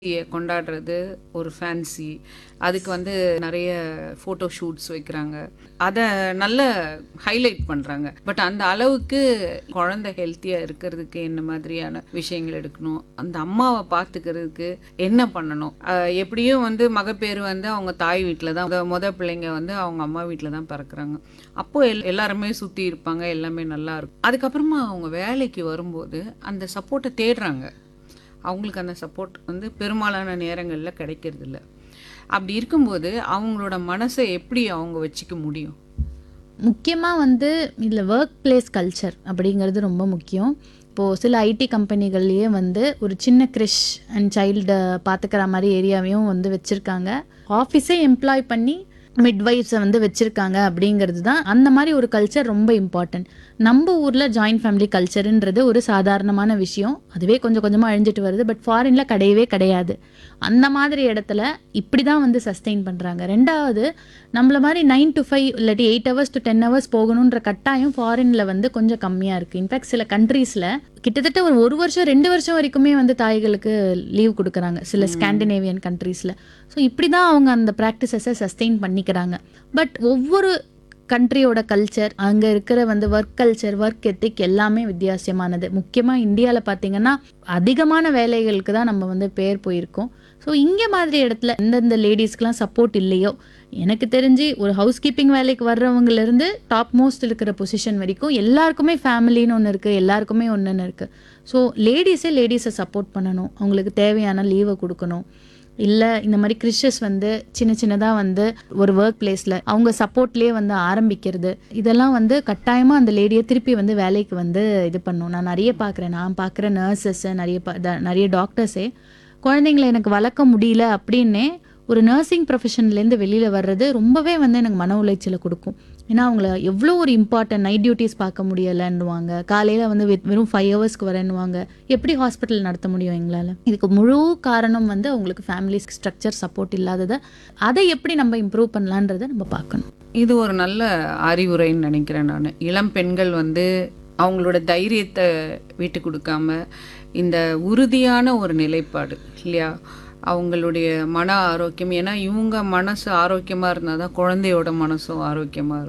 கொண்டாடுறது ஒரு ஃபேன்சி. அதுக்கு வந்து நெறைய ஃபோட்டோ ஷூட்ஸ் வைக்கிறாங்க. அத நல்ல ஹைலைட் பண்றாங்க. பட் அந்த அளவுக்கு குழந்தை ஹெல்த்தியா இருக்கிறதுக்கு என்ன மாதிரியான விஷயங்கள் எடுக்கணும்? அந்த அம்மாவ பார்த்துக்கிறதுக்கு என்ன பண்ணணும்? எப்படியும் வந்து மகப்பேறு வந்து அவங்க தாய் வீட்ல தான் மொத பிள்ளைங்க வந்து அவங்க அம்மா வீட்ல தான் பிறக்குறாங்க. அப்போ எல்லாருமே சுத்தி இருப்பாங்க. எல்லாமே நல்லா இருக்கும். அதுக்கப்புறமா அவங்க வேலைக்கு வரும்போது அந்த சப்போர்ட்ட தேடுறாங்க. அவங்களுக்கு அந்த சப்போர்ட் வந்து பெரும்பாலான நேரங்கள்ல கிடைக்கிறதில்ல. அப்படி இருக்கும்போது அவங்களோட மனசை எப்படி அவங்க வச்சுக்க முடியும்? முக்கியமா வந்து இதில் ஒர்க் பிளேஸ் கல்ச்சர் அப்படிங்கிறது ரொம்ப முக்கியம். இப்போது சில ஐடி கம்பெனிகள்லேயே வந்து ஒரு சின்ன கிரிஷ் அண்ட் சைல்டு பார்த்துக்கிற மாதிரி ஏரியாவையும் வந்து வச்சுருக்காங்க. ஆஃபீஸே எம்ப்ளாய் பண்ணி மிட்வைஃப்ஸை வந்து வச்சுருக்காங்க அப்படிங்கிறது தான். அந்த மாதிரி ஒரு கல்ச்சர் ரொம்ப இம்பார்ட்டன்ட். நம்ம ஊரில் ஜாயின்ட் ஃபேமிலி கல்ச்சருன்றது ஒரு சாதாரணமான விஷயம். அதுவே கொஞ்சம் கொஞ்சமாக அழிஞ்சிட்டு வருது. பட் ஃபாரினில் கிடையவே கிடையாது. அந்த மாதிரி இடத்துல இப்படி தான் வந்து சஸ்டெயின் பண்ணுறாங்க. ரெண்டாவது, நம்மள மாதிரி 9 to 5 இல்லாட்டி 8 hours to 10 hours போகணுன்ற கட்டாயம் ஃபாரினில் வந்து கொஞ்சம் கம்மியாக இருக்குது. இன்ஃபேக்ட் சில கண்ட்ரீஸில் கிட்டத்தட்ட ஒரு வருஷம் 2 வருஷம் வரைக்குமே வந்து தாய்களுக்கு லீவ் கொடுக்குறாங்க சில ஸ்காண்டினேவியன் கண்ட்ரீஸில். ஸோ இப்படி தான் அவங்க அந்த ப்ராக்டிசஸை சஸ்டெயின் பண்ணிக்கிறாங்க. பட் ஒவ்வொரு கண்ட்ரியோட கல்ச்சர், அங்கே இருக்கிற வந்து ஒர்க் கல்ச்சர், ஒர்க் எத்திக் எல்லாமே வித்தியாசமானது. முக்கியமாக இந்தியாவில் பார்த்திங்கன்னா அதிகமான வேலைகளுக்கு தான் நம்ம வந்து பேர் போயிருக்கோம். ஸோ இங்கே மாதிரி இடத்துல எந்தெந்த லேடிஸ்க்கெலாம் சப்போர்ட் இல்லையோ, எனக்கு தெரிஞ்சு ஒரு ஹவுஸ் கீப்பிங் வேலைக்கு வர்றவங்கலேருந்து டாப் மோஸ்ட் இருக்கிற பொசிஷன் வரைக்கும் எல்லாருக்குமே ஃபேமிலின்னு ஒன்று இருக்குது, எல்லாருக்குமே ஒன்றுன்னு இருக்குது. ஸோ லேடிஸை சப்போர்ட் பண்ணணும். அவங்களுக்கு தேவையான லீவை கொடுக்கணும். இல்லை இந்த மாதிரி கிறிஷஸ் வந்து சின்ன சின்னதாக வந்து ஒரு ஒர்க் பிளேஸில் அவங்க சப்போர்ட்லேயே வந்து ஆரம்பிக்கிறது, இதெல்லாம் வந்து கட்டாயமாக அந்த லேடியை திருப்பி வந்து வேலைக்கு வந்து இது பண்ணும். நான் பார்க்குற நர்சஸ்ஸை நிறைய டாக்டர்ஸே குழந்தைங்களை எனக்கு வளர்க்க முடியல அப்படின்னே ஒரு நர்சிங் ப்ரொஃபஷன்லேருந்து வெளியில் வர்றது ரொம்பவே வந்து எனக்கு மன உளைச்சலை கொடுக்கும். ஏன்னா அவங்கள எவ்வளோ ஒரு இம்பார்ட்டன்ட் நைட் டியூட்டிஸ் பார்க்க முடியலைன்னுவாங்க. காலையில் வந்து வெறும் 5 ஹவர்ஸ்க்கு வரேன்னுவாங்க. எப்படி ஹாஸ்பிட்டல் நடத்த முடியும் எங்களால்? இதுக்கு முழு காரணம் வந்து அவங்களுக்கு ஃபேமிலி ஸ்ட்ரக்சர் சப்போர்ட் இல்லாததை. அதை எப்படி நம்ம இம்ப்ரூவ் பண்ணலான்றதை நம்ம பார்க்கணும். இது ஒரு நல்ல அறிவுரைன்னு நினைக்கிறேன் நான். இளம் பெண்கள் வந்து அவங்களோட தைரியத்தை விட்டு கொடுக்காம இந்த உறுதியான ஒரு நிலைப்பாடு இல்லையா, அவங்களுடைய மன ஆரோக்கியம். ஏன்னா இவங்க மனசு ஆரோக்கியமாக இருந்தால் தான் குழந்தையோட மனசும் ஆரோக்கியமாக இருக்கும்.